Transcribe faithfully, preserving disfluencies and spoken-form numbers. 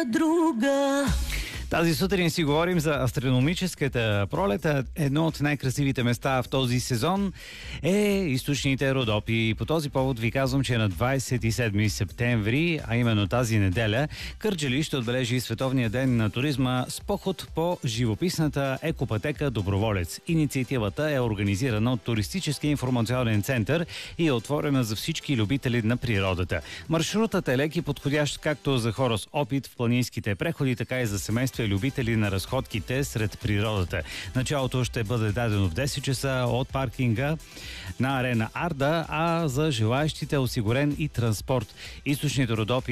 на друга. Тази сутрин си говорим за астрономическата пролет. Едно от най-красивите места в този сезон е източните Родопи. По този повод ви казвам, че на двадесет и седми септември, а именно тази неделя, Кърджали ще отбележи Световния ден на туризма с поход по живописната екопътека Доброволец. Инициативата е организирана от Туристическия информационен център и е отворена за всички любители на природата. Маршрутът е лек и подходящ както за хора с опит в планинските преходи, така и за семейства и любители на разходките сред природата. Началото ще бъде дадено в десет часа от паркинга на Арена Арда, а за желаещите е осигурен и транспорт. Източните Родопи